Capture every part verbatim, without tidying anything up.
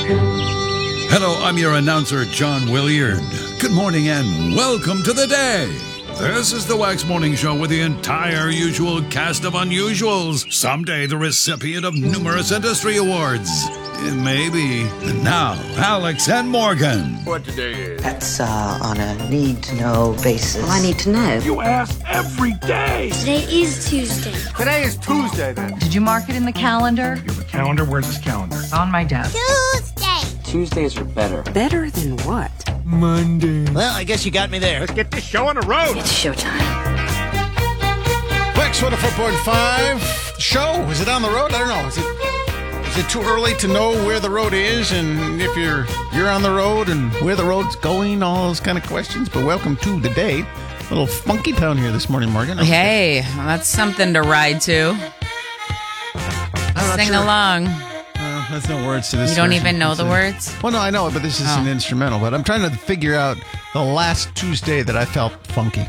Hello, I'm your announcer, John Williard. Good morning and welcome to the day. This is the Wax Morning Show with the entire usual cast of unusuals. Someday the recipient of numerous industry awards. Maybe. And now, Alex and Morgan. What today is? That's uh, on a need-to-know basis. Well, I need to know. You ask every day. Today is Tuesday. Today is Tuesday, then. Did you mark it in the calendar? You have a calendar? Where's this calendar? On my desk. Tuesday. Tuesdays are better. Better than what? Monday. Well, I guess you got me there. Let's get this show on the road. It's showtime. Wax one oh four point five. Show? Is it on the road? I don't know. Is it is it too early to know where the road is and if you're you're on the road and where the road's going, all those kind of questions. But welcome to the day. A little funky town here this morning, Morgan. Hey, that's something to ride to. Sing sure. along. Uh, there's no words to this. You don't version. even know It's the a- words? Well, no, I know it, but this is Oh. an instrumental. But I'm trying to figure out the last Tuesday that I felt funky.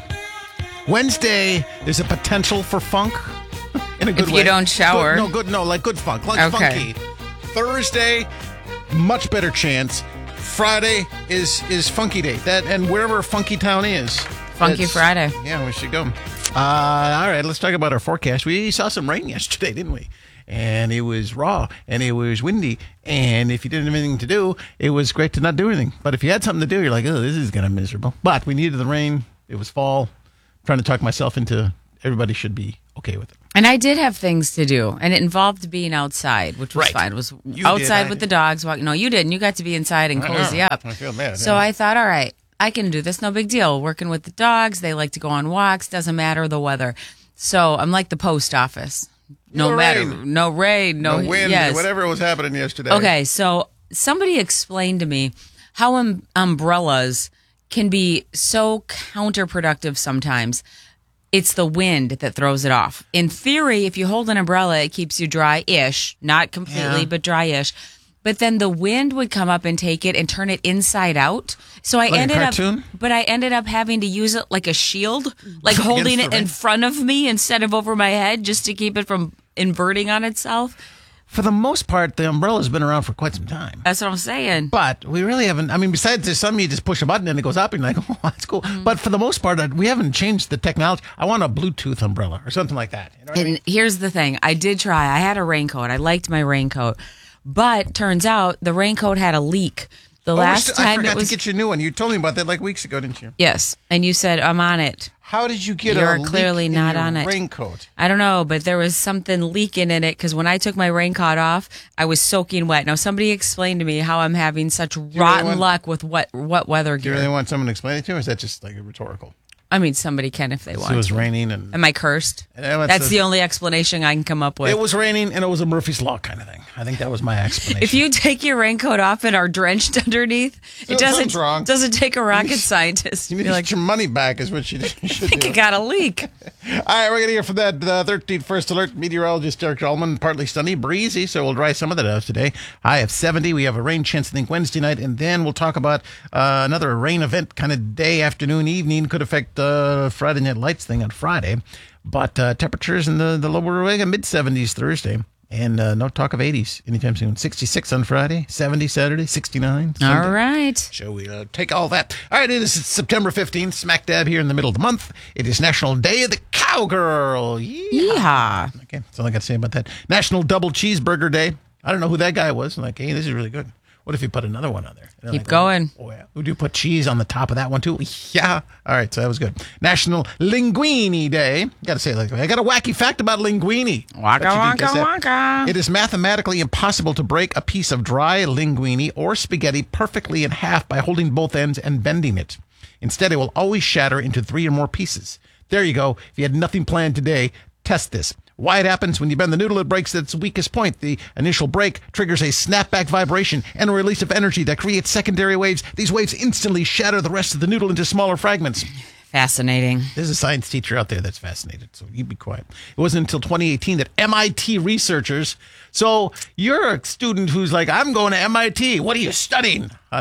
Wednesday, there's a potential for funk in a good If way. you don't shower. Good, no, good, no, like good funk, like Okay. funky. Thursday, much better chance. Friday is is funky day. That and wherever Funky Town is. Funky that's- Friday. Yeah, we should go. Uh, all right, let's talk about our forecast. We saw some rain yesterday, didn't we? And it was raw, and it was windy, and if you didn't have anything to do, it was great to not do anything. But if you had something to do, you're like, oh, this is going to be miserable. But we needed the rain. It was fall. I'm trying to talk myself into everybody should be okay with it. And I did have things to do, and it involved being outside, which was Right. fine. It was You outside did, I with the did. dogs. Walking. No, you didn't. You got to be inside and I cozy know. up. I feel bad, So yeah. I thought, all right, I can do this. No big deal. Working with the dogs. They like to go on walks. Doesn't matter the weather. So I'm like the post office. No, No matter. rain. No rain. No, the wind, yes. whatever was happening yesterday. Okay, so somebody explained to me how um, umbrellas can be so counterproductive sometimes. It's the wind that throws it off. In theory, if you hold an umbrella, it keeps you dry-ish, not completely, Yeah. but dry-ish. But then the wind would come up and take it and turn it inside out. So I Like a ended cartoon? up, but I ended up having to use it like a shield, like holding the it in rain? front of me instead of over my head, just to keep it from inverting on itself. For the most part, the umbrella's been around for quite some time. That's what I'm saying. But we really haven't. I mean, besides there's some you just push a button and it goes up and you're like, oh, that's cool. Mm-hmm. But for the most part, uh, we haven't changed the technology. I want a Bluetooth umbrella or something like that. You know what I mean? And here's the thing. I did try. I had a raincoat. I liked my raincoat. But turns out the raincoat had a leak. The Oh, we're last still- I time forgot it was to get you a new one. You told me about that like weeks ago, didn't you? Yes. And you said, I'm on it. How did you get You're a leak clearly in not your on it. raincoat? I don't know, but there was something leaking in it because when I took my raincoat off, I was soaking wet. Now, somebody explained to me how I'm having such rotten want- luck with what, what weather Do you gear. really want someone to explain it to you, or is that just like a rhetorical? I mean, somebody can if they So want. it was to. raining and Am I cursed? Yeah, that's That's a- the only explanation I can come up with. it was raining and it was a Murphy's Law kind of thing. I think that was my explanation. If you take your raincoat off and are drenched underneath, So it doesn't something's wrong. doesn't take a rocket scientist. you to need be to like, get your money back is what you, you should I think do. it got a leak. All right, we're going to hear from that uh, thirteenth First Alert meteorologist Derek Ullman. Partly sunny, breezy, so we'll dry some of that out today. High of seventy. We have a rain chance, I think, Wednesday night. And then we'll talk about uh, another rain event kind of day, afternoon, evening. Could affect uh, Friday Night Lights thing on Friday. But uh, temperatures in the, the lower mid-seventies Thursday. And uh, no talk of eighties anytime soon. sixty-six on Friday, seventy Saturday, sixty-nine Sunday. All right. Shall we uh, take all that? All right, it is September fifteenth, smack dab here in the middle of the month. It is National Day of the Cowgirl. Yeehaw. Yeehaw. Okay, that's all I got to say about that. National Double Cheeseburger Day. I don't know who that guy was. I'm like, hey, this is really good. What if you put another one on there? And they're Keep like, going. Oh, yeah. Would you put cheese on the top of that one, too? Yeah. All right, so that was good. National Linguine Day. Got to say it like that. I got a wacky fact about linguine. Waka, Bet you didn't guess waka, that. waka. It is mathematically impossible to break a piece of dry linguine or spaghetti perfectly in half by holding both ends and bending it. Instead, it will always shatter into three or more pieces. There you go. If you had nothing planned today, test this. Why it happens when you bend the noodle, it breaks at its weakest point. The initial break triggers a snapback vibration and a release of energy that creates secondary waves. These waves instantly shatter the rest of the noodle into smaller fragments. Fascinating. There's a science teacher out there that's fascinated, so you be quiet. It wasn't until twenty eighteen that M I T researchers, so you're a student who's like, I'm going to M I T. What are you studying? How to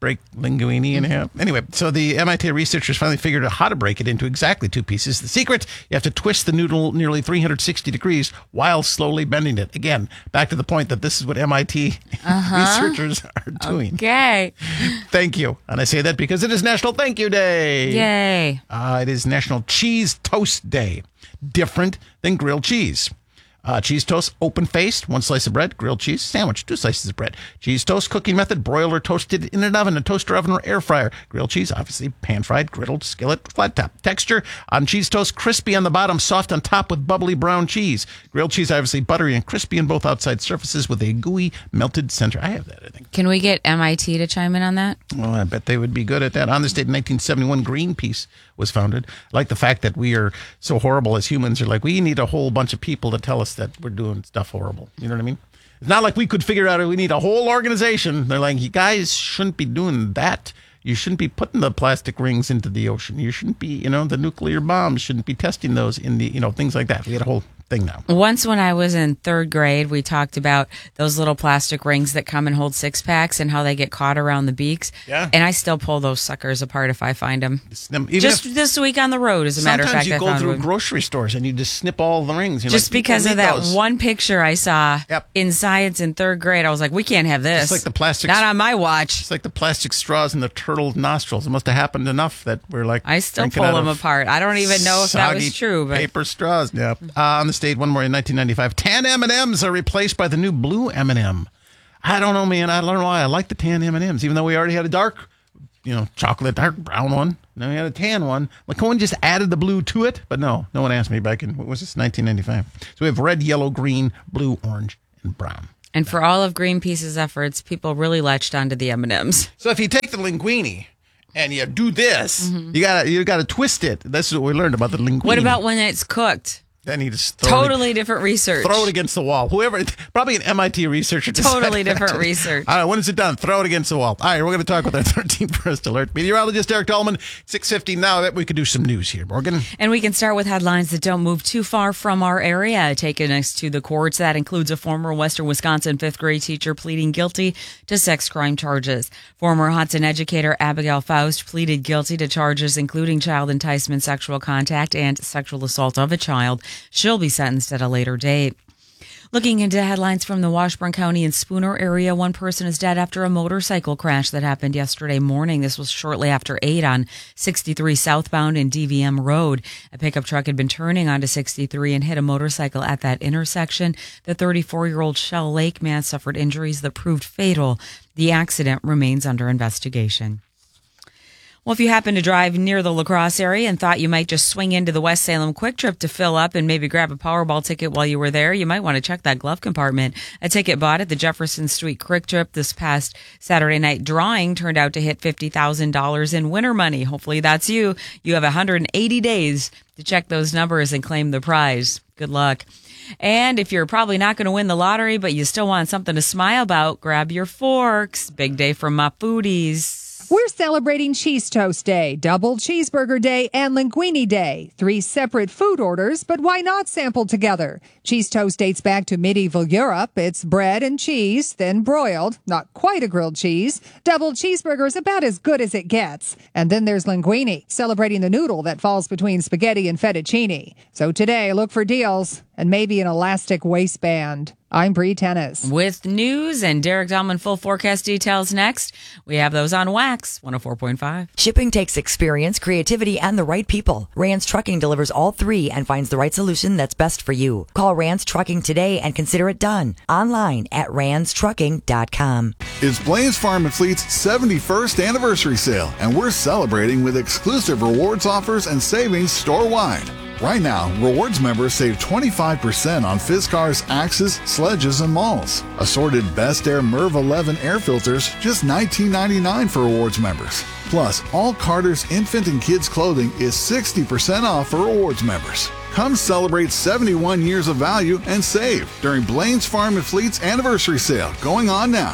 break linguine in half. Anyway, so the M I T researchers finally figured out how to break it into exactly two pieces. The secret, you have to twist the noodle nearly three hundred sixty degrees while slowly bending it. Again, back to the point that this is what M I T uh-huh. researchers are doing. Okay. Thank you. And I say that because it is National Thank You Day. Yay. Uh, it is National Cheese Toast Day. Different than grilled cheese. Uh, cheese toast, open-faced, one slice of bread, grilled cheese, sandwich, two slices of bread. Cheese toast, cooking method, broiled or toasted in an oven, a toaster oven or air fryer. Grilled cheese, obviously, pan-fried, griddled, skillet, flat top. Texture on cheese toast, crispy on the bottom, soft on top with bubbly brown cheese. Grilled cheese, obviously, buttery and crispy on both outside surfaces with a gooey, melted center. I have that, I think. Can we get M I T to chime in on that? Well, I bet they would be good at that. On this date in nineteen seventy-one, Greenpeace was founded. I like the fact that we are so horrible as humans. Are like, we need a whole bunch of people to tell us that we're doing stuff horrible. You know what I mean? It's not like we could figure out it. We need a whole organization. They're like, you guys shouldn't be doing that. You shouldn't be putting the plastic rings into the ocean. You shouldn't be, you know, the nuclear bombs shouldn't be testing those in the, you know, things like that. We had a whole thing now. Once when I was in third grade, we talked about those little plastic rings that come and hold six packs and how they get caught around the beaks. Yeah. And I still pull those suckers apart if I find them. Even just if, this week on the road, as a matter of fact. Sometimes you I go found through one. grocery stores and you just snip all the rings. You're Just like, because of that those. one picture I saw Yep. in science in third grade, I was like, we can't have this. It's like the plastic. Not on my watch. It's like the plastic straws in the turtle's nostrils. It must have happened enough that we're like. I still drinking pull out them of apart. I don't even know if that soggy was true. But paper straws. Yeah. Uh, on the state, one more in nineteen ninety-five. Tan M and M's are replaced by the new blue M and M. I don't know, man. I don't know why I like the tan M and M's, even though we already had a dark, you know, chocolate, dark brown one. Now we had a tan one. Like, no one just added the blue to it, but no, no one asked me back in, what was this, nineteen ninety-five. So we have red, yellow, green, blue, orange, and brown. And for all of Greenpeace's efforts, people really latched onto the M and M's. So if you take the linguine and you do this, Mm-hmm. you gotta you gotta twist it. This is what we learned about the linguine. What about when it's cooked? Then you just throw Totally it, different research. throw it against the wall. Whoever, probably an M I T researcher. Totally decided that. different research. All right, when is it done? Throw it against the wall. All right, we're going to talk with our thirteenth First Alert meteorologist, Eric Tallman. six fifty now. That we could do some news here, Morgan. And we can start with headlines that don't move too far from our area. Taken us to the courts, that includes a former Western Wisconsin fifth grade teacher pleading guilty to sex crime charges. Former Hudson educator Abigail Faust pleaded guilty to charges including child enticement, sexual contact, and sexual assault of a child. She'll be sentenced at a later date. Looking into headlines from the Washburn County and Spooner area, one person is dead after a motorcycle crash that happened yesterday morning. This was shortly after eight on sixty-three southbound and D V M Road. A pickup truck had been turning onto sixty-three and hit a motorcycle at that intersection. The thirty-four-year-old Shell Lake man suffered injuries that proved fatal. The accident remains under investigation. Well, if you happen to drive near the La Crosse area and thought you might just swing into the West Salem Quick Trip to fill up and maybe grab a Powerball ticket while you were there, you might want to check that glove compartment. A ticket bought at the Jefferson Street Quick Trip this past Saturday night drawing turned out to hit fifty thousand dollars in winner money. Hopefully that's you. You have one hundred eighty days to check those numbers and claim the prize. Good luck. And if you're probably not going to win the lottery, but you still want something to smile about, grab your forks. Big day for My Foodies. We're celebrating Cheese Toast Day, Double Cheeseburger Day, and Linguine Day. Three separate food orders, but why not sample together? Cheese toast dates back to medieval Europe. It's bread and cheese, then broiled, not quite a grilled cheese. Double cheeseburger is about as good as it gets. And then there's linguine, celebrating the noodle that falls between spaghetti and fettuccine. So today, look for deals and maybe an elastic waistband. I'm Bree Tennis. With news and Derek Dahlman full forecast details next. We have those on Wax one oh four point five. Shipping takes experience, creativity, and the right people. Rand's Trucking delivers all three and finds the right solution that's best for you. Call Rand's Trucking today and consider it done. Online at rands trucking dot com. It's Blaine's Farm and Fleet's seventy-first anniversary sale, and we're celebrating with exclusive rewards offers and savings store-wide. Right now, Rewards members save twenty-five percent on Fiskars, Axes, Sledges, and Malls. Assorted Best Air Merv eleven air filters, just nineteen ninety-nine for Rewards members. Plus, all Carter's infant and kids clothing is sixty percent off for Rewards members. Come celebrate seventy-one years of value and save during Blaine's Farm and Fleet's anniversary sale going on now.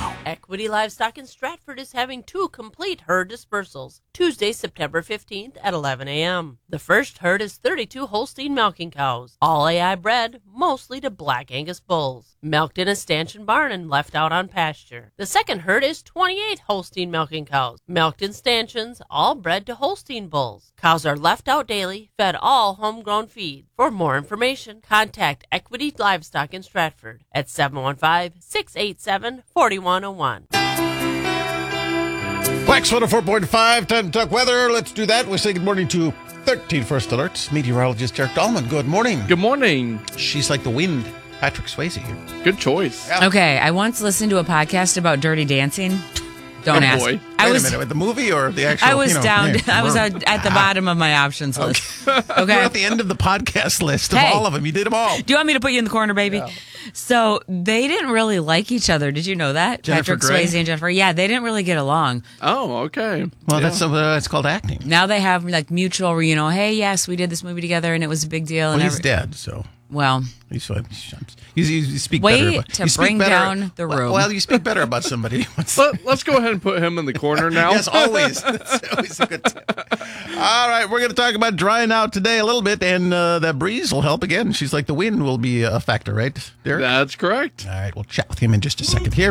Equity Livestock in Stratford is having two complete herd dispersals, Tuesday, September fifteenth at eleven a.m. The first herd is thirty-two Holstein milking cows, all A I bred, mostly to Black Angus bulls, milked in a stanchion barn and left out on pasture. The second herd is twenty-eight Holstein milking cows, milked in stanchions, all bred to Holstein bulls. Cows are left out daily, fed all homegrown feed. For more information, contact Equity Livestock in Stratford at seven one five, six eight seven, four one zero one. Wax one oh four point five, time to talk weather. Let's do that. We'll say good morning to thirteen First Alerts. Meteorologist Derek Dahlman. Good morning. Good morning. She's like the wind. Patrick Swayze here. Good choice. Yeah. Okay, I once listened to a podcast about Dirty Dancing. Don't oh ask. Boy. I Wait was, a minute, with the movie or the actual? I was you know, down. yeah, I was at, at the bottom of my options list. Okay. You're at the end of the podcast list of Hey. all of them. You did them all. Do you want me to put you in the corner, baby? Yeah. So they didn't really like each other. Did you know that? Jennifer Patrick Grey? Swayze and Jennifer. Yeah, they didn't really get along. Oh, okay. Well, Yeah. that's uh, it's called acting. Now they have like mutual, you know, hey, yes, we did this movie together and it was a big deal. Well, and he's every- dead, so. Well, He's, he's, he's, you speak Way better about, to you speak bring better, down the well- room. Well, you speak better about somebody. Let, let's go ahead and put him in the corner now. Yes, always. That's always a good tip. All right, we're going to talk about drying out today a little bit, and uh, that breeze will help again. She's like the wind will be a factor, right, Derek? That's correct. All right, we'll chat with him in just a second here.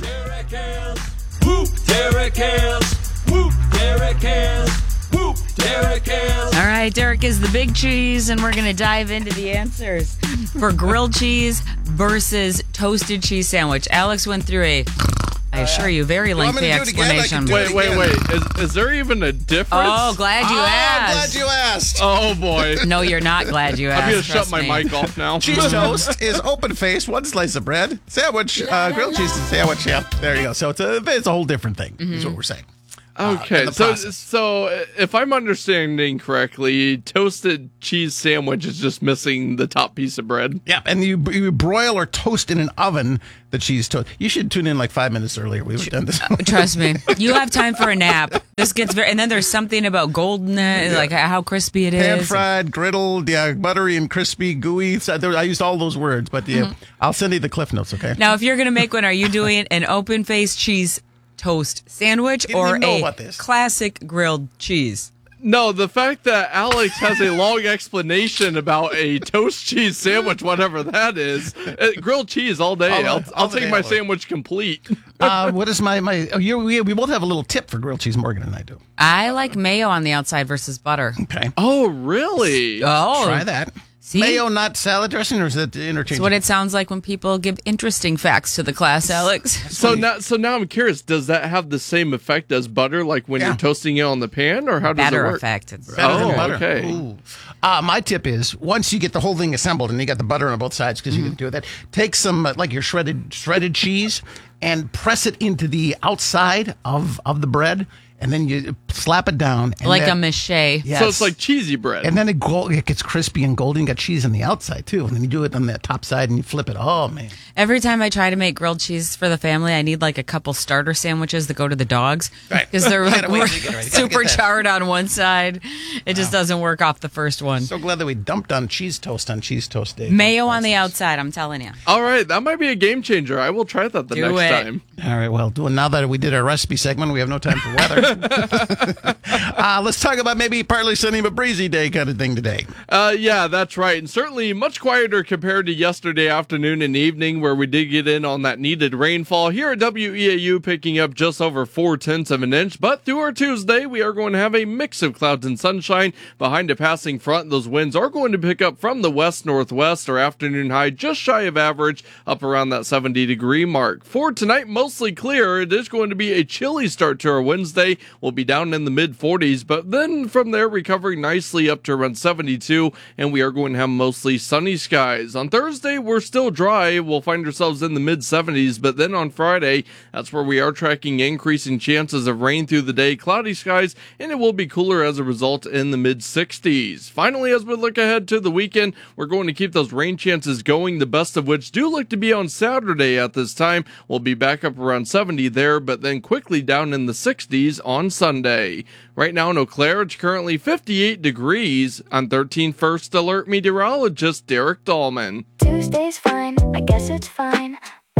Whoop, Derek Hells. Whoop, Derek Hells. Whoop, Derek Hells. all right, Derek is the big cheese, and we're going to dive into the answers for grilled cheese versus toasted cheese sandwich. Alex went through a, I assure you, very want me lengthy to do it again? I can explanation. do it Wait, wait, again. wait. Is, is there even a difference? Oh, glad you oh, I'm asked. glad you asked. Oh, boy. No, you're not glad you asked. I'm going to shut trust my me. mic off now. Cheese toast is open face, one slice of bread, sandwich, uh, grilled cheese sandwich. Yeah, there you go. So it's a, it's a whole different thing, is what we're saying. Uh, Okay, in the so process. so if I'm understanding correctly, toasted cheese sandwich is just missing the top piece of bread. Yeah, and you, you broil or toast in an oven the cheese toast. You should tune in like five minutes earlier. We would have done this. Trust me, you have time for a nap. This gets very, and then there's something about golden, uh, like how crispy it is. Pan fried, griddled, yeah, buttery and crispy, gooey. So there- I used all those words, but yeah, I'll send you the cliff notes, okay? Now, if you're gonna make one, are you doing an open faced cheese toast sandwich Didn't or even know a about this. classic grilled cheese? No, the fact that Alex has a long explanation about a toast cheese sandwich, whatever that is, uh, grilled cheese all day. All the- I'll, all I'll the take day my long. sandwich complete. Uh, what is my, my oh, you we, we both have a little tip for grilled cheese, Morgan and I do. I like mayo on the outside versus butter. Okay. Oh, really? Oh, Try that. See? Mayo, not salad dressing, or is it interchangeable? It's what it sounds like when people give interesting facts to the class, Alex. So now, so now I'm curious. Does that have the same effect as butter, like when Yeah. you're toasting it on the pan, or how does Better it work? effect. It's- Better Oh, than butter. okay. Ooh. Uh, my tip is once you get the whole thing assembled and you got the butter on both sides because you can do that. Take some uh, like your shredded shredded cheese and press it into the outside of of the bread, and then you slap it down and like then, a mache. Yes. So it's like cheesy bread. And then it, go, it gets crispy and golden. You got cheese on the outside too, and then you do it on the top side and you flip it. Oh man! Every time I try to make grilled cheese for the family, I need like a couple starter sandwiches that go to the dogs Right. because they're Gotta like, wait we're till you get ready. Gotta super get that. charred on one side. It just doesn't work off the first one. So glad that we dumped on cheese toast on cheese toast day. Mayo on the outside, I'm telling you. All right, that might be a game changer. I will try that the Do next it. time. All right, well, do- now that we did our recipe segment, we have no time for weather. uh, let's talk about maybe partly sunny but breezy day kind of thing today. Uh, yeah, that's right. And certainly much quieter compared to yesterday afternoon and evening where we did get in on that needed rainfall. Here at W E A U picking up just over four tenths of an inch. But through our Tuesday, we are going to have a mix of clouds and sunshine behind a passing front. Those winds are going to pick up from the west-northwest. Our afternoon high just shy of average, up around that seventy degree mark. For tonight, mostly clear. It is going to be a chilly start to our Wednesday. We'll be down in the mid forties, but then from there recovering nicely up to around seventy-two, and we are going to have mostly sunny skies. On Thursday, we're still dry. We'll find ourselves in the mid seventies, but then on Friday, that's where we are tracking increasing chances of rain through the day, cloudy skies, and it will be cooler as a result in the mid sixties. Finally, as we look ahead to the weekend, we're going to keep those rain chances going, the best of which do look to be on Saturday at this time. We'll be back up around seventy there, but then quickly down in the sixties on Sunday. Right now in Eau Claire, it's currently fifty-eight degrees. On thirteen First Alert meteorologist Derek Dahlman. Tuesday's fine, I guess it's fine. Better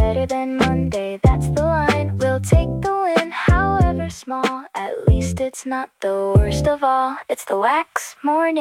better than Monday, that's the line. We'll take the win, however small. At least it's not the worst of all. It's the Wax Morning